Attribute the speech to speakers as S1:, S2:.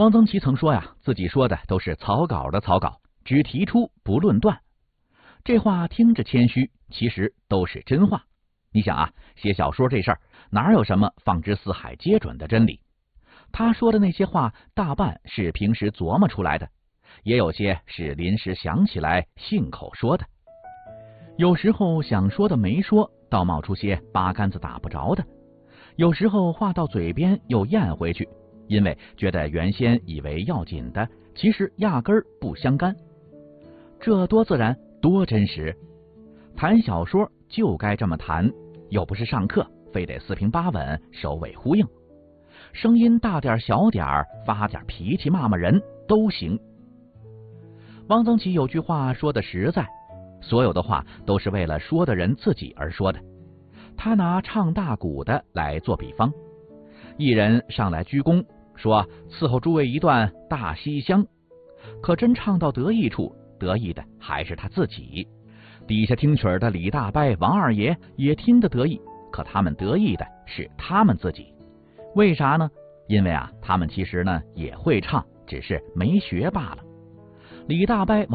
S1: 汪曾祺曾说呀，自己说的都是草稿的草稿，只提出不论断。这话听着谦虚，其实都是真话。你想啊，写小说这事儿哪有什么放之四海皆准的真理？他说的那些话大半是平时琢磨出来的，也有些是临时想起来信口说的。有时候想说的没说，倒冒出些八竿子打不着的；有时候话到嘴边又咽回去，因为觉得原先以为要紧的，其实压根儿不相干。这多自然，多真实。谈小说就该这么谈，又不是上课，非得四平八稳，首尾呼应。声音大点小点，发点脾气骂骂人都行。汪曾祺有句话说的实在，所有的话都是为了说的人自己而说的。他拿唱大鼓的来做比方，一人上来鞠躬，说伺候诸位一段大西厢，可真唱到得意处，得意的还是他自己。底下听曲儿的李大伯、王二爷也听得得意，可他们得意的是他们自己。为啥呢？因为啊，他们其实呢也会唱，只是没学罢了。李大伯